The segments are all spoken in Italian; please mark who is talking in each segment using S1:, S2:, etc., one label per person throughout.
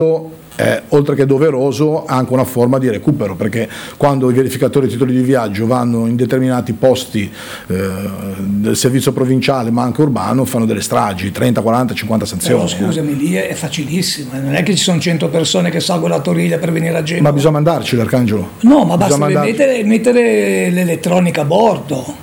S1: oltre che doveroso, anche una forma di recupero, perché quando i verificatori di titoli di viaggio vanno in determinati posti del servizio provinciale ma anche urbano, fanno delle stragi, 30, 40, 50 sanzioni.
S2: Però scusami, lì è facilissimo, non è che ci sono 100 persone che salgono la Toriglia per venire a Genova.
S1: Ma bisogna mandarci l'Arcangelo?
S2: No, ma basta mettere l'elettronica a bordo.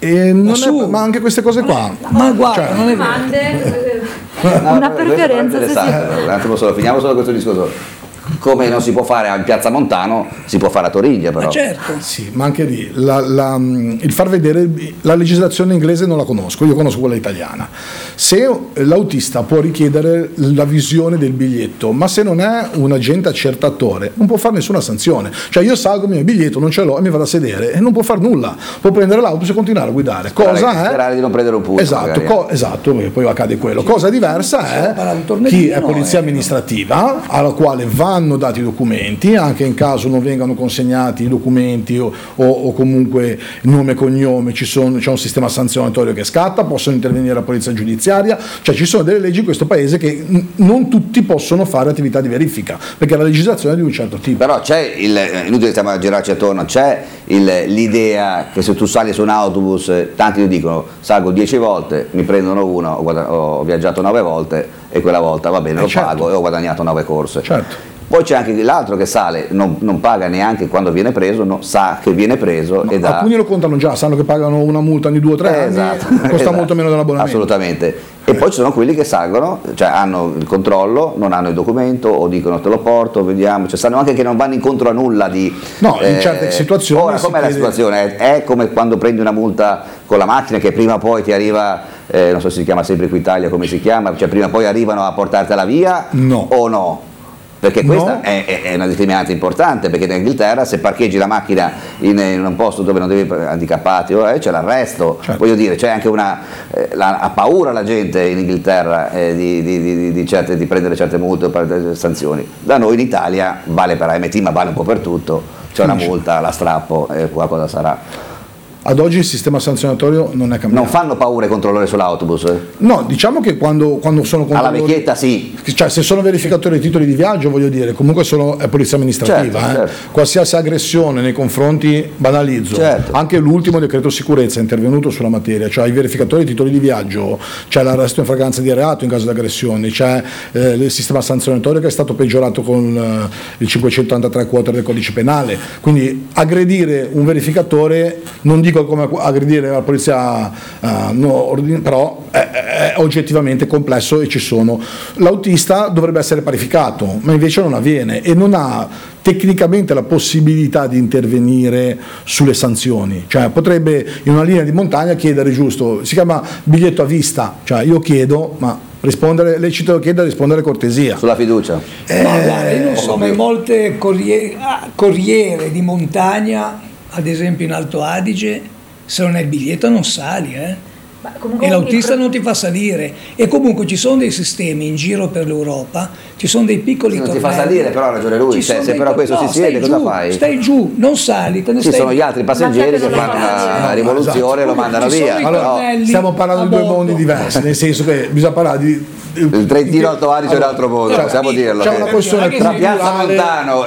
S1: Ma anche queste cose qua.
S2: Ma guarda, non è vero.
S3: Una preferenza.
S4: Un attimo solo, finiamo solo questo discorso. Come non si può fare a Piazza Montano, si può fare a Toriglia, però.
S2: Ma certo.
S1: Sì, ma anche lì il far vedere la legislazione inglese non la conosco, io conosco quella italiana. Se l'autista può richiedere la visione del biglietto, ma se non è un agente accertatore, non può fare nessuna sanzione. Cioè io salgo il mio biglietto, non ce l'ho e mi vado a sedere e non può fare nulla. Può prendere l'autobus e continuare a guidare.
S4: Sperare di non prendere un punto.
S1: Esatto, poi accade quello. Cosa diversa è chi è polizia amministrativa, alla quale vanno dati i documenti, anche in caso non vengano consegnati i documenti o comunque nome e cognome, c'è un sistema sanzionatorio che scatta, possono intervenire la polizia giudiziaria, cioè ci sono delle leggi in questo paese che non tutti possono fare attività di verifica, perché la legislazione è di un certo tipo.
S4: Però c'è inutile stiamo a girarci attorno, c'è l'idea che se tu sali su un autobus, tanti ti dicono salgo 10 volte, mi prendono uno, ho viaggiato 9 volte e quella volta va bene, lo pago e ho guadagnato 9 corse.
S1: Certo.
S4: Poi c'è anche l'altro che sale, non paga neanche quando viene preso, sa che viene preso e dà.
S1: Alcuni lo contano già, sanno che pagano una multa ogni 2 o 3 anni, costa molto meno dell'abbonamento.
S4: Assolutamente. E poi ci sono quelli che salgono, cioè hanno il controllo, non hanno il documento o dicono te lo porto, vediamo, cioè sanno anche che non vanno incontro a nulla di.
S1: No, in certe situazioni.
S4: Ora com'è la situazione? È come quando prendi una multa con la macchina che prima o poi ti arriva, non so se si chiama sempre Equitalia, come si chiama, cioè prima o poi arrivano a portartela via o no? Perché questa è una discriminante importante, perché in Inghilterra se parcheggi la macchina in un posto dove non devi handicappati c'è l'arresto, certo. Voglio dire, c'è anche ha paura la gente in Inghilterra di prendere certe multe o sanzioni. Da noi in Italia vale per AMT ma vale un po' per tutto, c'è una multa, la strappo e qualcosa sarà.
S1: Ad oggi il sistema sanzionatorio non è cambiato.
S4: Non fanno paura i controllori sull'autobus?
S1: No, diciamo che quando sono controllori...
S4: Alla vecchietta sì.
S1: Cioè se sono verificatori di titoli di viaggio, voglio dire, comunque è polizia amministrativa. Certo. Qualsiasi aggressione nei confronti, banalizzo. Certo. Anche l'ultimo decreto sicurezza è intervenuto sulla materia, cioè i verificatori di titoli di viaggio, c'è l'arresto in flagranza di reato in caso di aggressioni, c'è il sistema sanzionatorio che è stato peggiorato con il 583 quater del codice penale. Quindi aggredire un verificatore, non dico come aggredire la polizia, però è oggettivamente complesso e ci sono. L'autista dovrebbe essere parificato, ma invece non avviene e non ha tecnicamente la possibilità di intervenire sulle sanzioni, cioè potrebbe in una linea di montagna chiedere, giusto, si chiama biglietto a vista, cioè io chiedo, ma rispondere, lecito chiedere, rispondere cortesia.
S4: Sulla fiducia.
S2: Ma guarda, io non so, ma in molte corriere di montagna, ad esempio in Alto Adige, se non hai il biglietto non sali, e l'autista non ti fa salire, e comunque ci sono dei sistemi in giro per l'Europa, ci sono dei piccoli
S4: non ti fa salire, però ha ragione lui, se però questo si siede cosa fai?
S2: Stai giù, non sali, te ne stai.
S4: Sono gli altri passeggeri che fanno una rivoluzione e lo mandano via.
S1: Allora, stiamo parlando di due mondi diversi, nel senso che bisogna parlare di
S4: il Trentino Alto Adige è un altro mondo, possiamo dirlo.
S1: C'è una questione
S4: tra Piazza Montano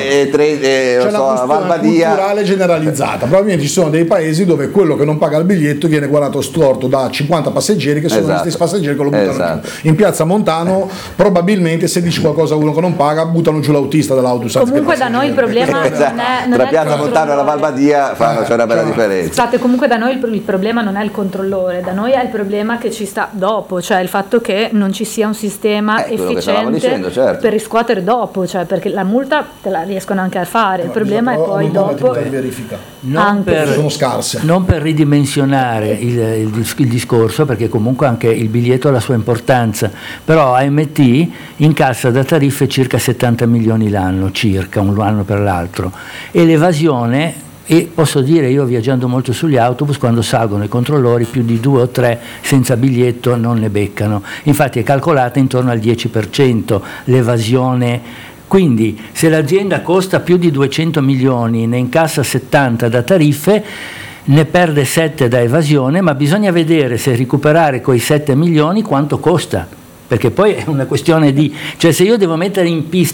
S4: e Val Badia
S1: culturale generalizzata. Probabilmente ci sono dei paesi dove quello che non paga il biglietto viene guardato storto da 50 passeggeri che sono gli stessi passeggeri che lo buttano giù. In Piazza Montano probabilmente se dici qualcosa a uno che non paga buttano giù l'autista dell'autobus.
S3: Comunque da noi il problema non è
S4: tra Piazza Montano e la Val Badia c'è una bella differenza.
S3: Scusate, comunque da noi il problema non è il controllore, da noi è il problema che ci sta dopo, cioè il fatto che non ci sia un sistema efficiente
S4: dicendo, certo.
S3: per riscuotere dopo, cioè perché la multa te la riescono anche a fare, il problema è poi dopo
S1: sono scarse.
S5: Non per ridimensionare il discorso, perché comunque anche il biglietto ha la sua importanza, però AMT incassa da tariffe circa 70 milioni l'anno, circa un anno per l'altro, e l'evasione. E posso dire, io viaggiando molto sugli autobus, quando salgono i controllori più di 2 o 3 senza biglietto non ne beccano, infatti è calcolata intorno al 10% l'evasione. Quindi se l'azienda costa più di 200 milioni, ne incassa 70 da tariffe, ne perde 7 da evasione, ma bisogna vedere se recuperare quei 7 milioni quanto costa. perché poi è una questione di, cioè se io devo mettere in pista